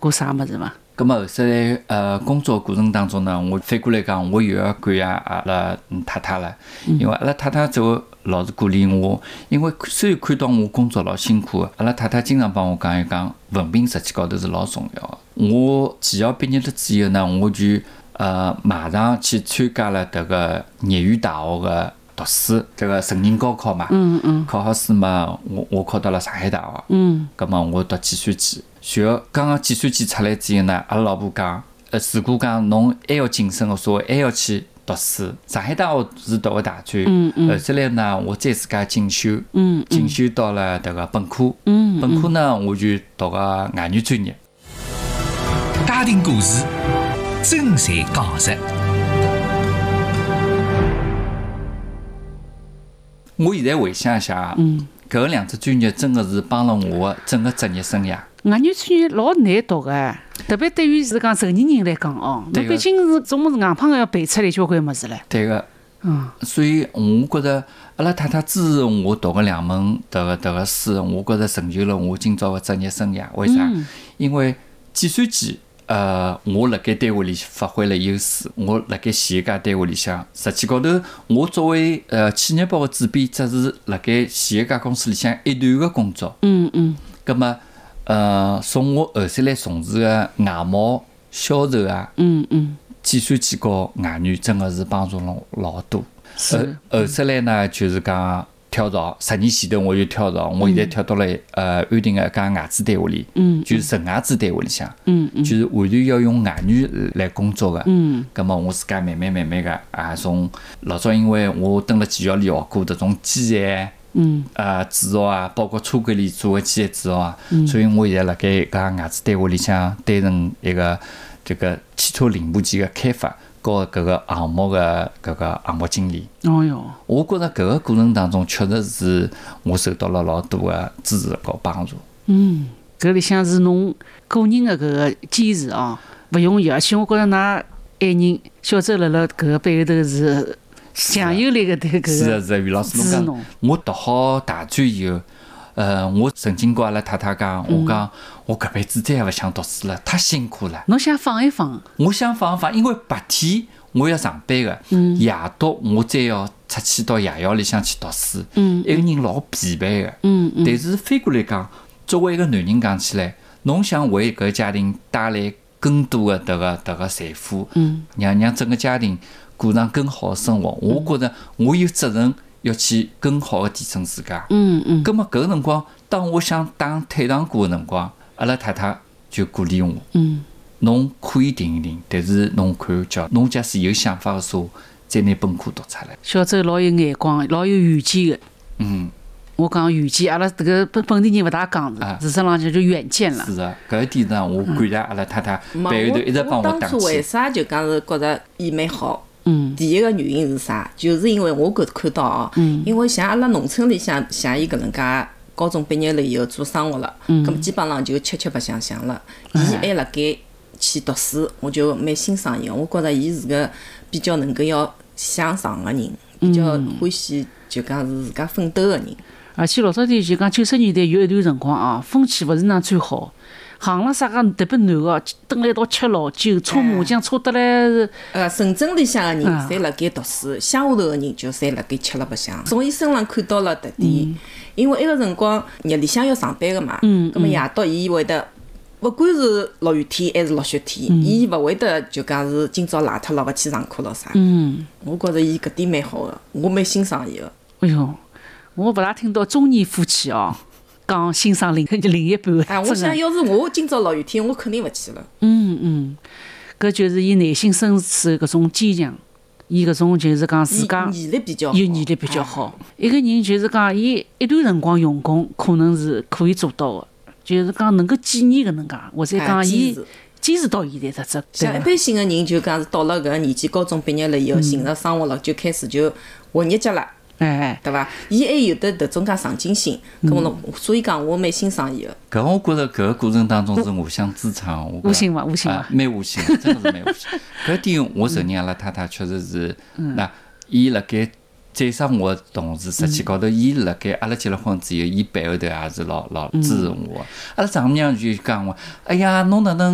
过啥物事伐？ 咁么后首来工作过程当中呢，我反过来讲，我又要感谢阿拉太太了，因为阿拉太太就老是鼓励我，因为虽然看到我工作老辛苦的，阿拉太太经常帮我讲一讲，文凭实际高头是老重要的。我技校毕业了之后呢，我就马上去参加了迭个业余大学的读书，这个成人高考嘛，考好试嘛，我考到了上海大学，咁么我读计算机。随后刚刚计算机出来之后呢，阿拉老婆讲，如果讲侬还要晋升的话，还要去读书。上海大学是读个大专，后首来呢，我再自家进修，进修到了迭个本科，本科呢我就读个外语专业。 家庭故事，真实讲述。 我现在回想一下，搿两只专业真的是帮了我的整个职业生涯。 外语专业老难读个，特别对于是讲成年人来讲哦，侬毕竟是总是硬胖个要背出来交关物事唻。 对个，所以我觉着阿拉太太支持我读个两门迭个书，我觉着成就了我今朝个职业生涯。为啥？因为计算机。我辣盖单位里发挥了优势。我辣盖企业家单位里向，实际高头，我作为企业报个主编，只是辣盖企业家公司里向一段个工作。葛么，从我后首来从事个外贸销售啊，计算机和外语真个是帮助了老多。后首来呢，就是讲。跳槽，10年前头我就跳槽，我现在跳到了安定个一家外资单位里，就是纯外资单位里向，就是完全要用外语来工作个。咁么我自家慢慢个从老早因为我蹲辣技校里学过迭种机械制造啊，包括车管里做个机械制造啊，所以我现在辣盖一家外资单位里向担任一个这个汽车零部件个开发。和搿个项目的搿个项目经理， 哦哟， 我觉着搿个过程当中确实是我受到了老多的支持和帮助。 搿里向是侬个人的搿个坚持哦，勿容易，而且我觉着㑚爱人小周辣辣搿个背后头是强有力的对搿个是于老师侬讲，我读好大专以后。我曾经跟阿拉太太讲，我讲我搿辈子再也勿想读书了，太辛苦了。 侬想放一放？ 我想放一放，因为白天我要上班个，夜到我再要出去到夜校里向去读书，一个人老疲惫个。但是反过来讲，作为一个男人讲起来，侬想为搿个家庭带来更多的迭个财富，让整个家庭过上更好的生活，我觉着我有责任。要去更好的提升自家。咁么搿个辰光，当我想打退堂鼓的辰光，阿拉太太就鼓励我。侬可以停一停，但是侬看叫侬假使有想法的时候，再拿本科读出来。 小周老有眼光，老有远见的。我讲远见，阿拉这个本地人勿大讲的，事实上就远见了。 是的，搿一点上我感谢阿拉太太背后头一直帮我打气。 当初为啥就讲是觉着伊蛮好？第一个原因是啥？就是因为我看到哦，因为像阿拉农村里像伊搿能介，高中毕业了以后做生活了，咁么基本上就吃白相相了。伊还辣盖去读书，我就蛮欣赏伊个。我觉着伊是个比较能够要向上个人，比较欢喜就讲是自家奋斗个人。 而且老早点就讲90年代有一段辰光啊，风气勿是那最好。行了啥个特别男个，蹲辣一道吃老酒、搓麻将，搓得来。 城镇里向个人侪辣盖读书，乡下头个人就侪辣盖吃了白相。从伊身上看到了特点，因为埃个辰光日里向要上班个嘛，葛末夜到伊会得，勿管是落雨天还是落雪天，伊勿会得就讲是今朝赖脱了勿去上课了啥。我觉着伊搿点蛮好个，我蛮欣赏伊个。 哎哟，我勿大听到中年夫妻哦。讲欣赏另一半的， 我想要是我今朝落雨天，我肯定勿去了。 搿就是伊内心深处搿种坚强，伊搿种就是讲自家毅力比较好。 一个人就是讲，伊一段辰光用功，可能是可以做到的，就是讲能够几年搿能介，或者讲伊坚持到现在这。 像一般性个人就讲是到了搿个年纪，高中毕业了以后，寻着生活了，就开始就混日脚了。对伐？伊还有得迭种介上进心，咁么所以讲我蛮欣赏伊个。 搿我觉着搿个过程当中是互相支撑， 无形伐？ 蛮无形，真的是蛮无形。搿点我承认阿拉太太确实是，那伊辣盖赞赏我的同时，实际高头伊辣盖阿拉结了婚之后，伊背后头也是老支持我。阿拉丈母娘就讲我，哎呀，侬哪能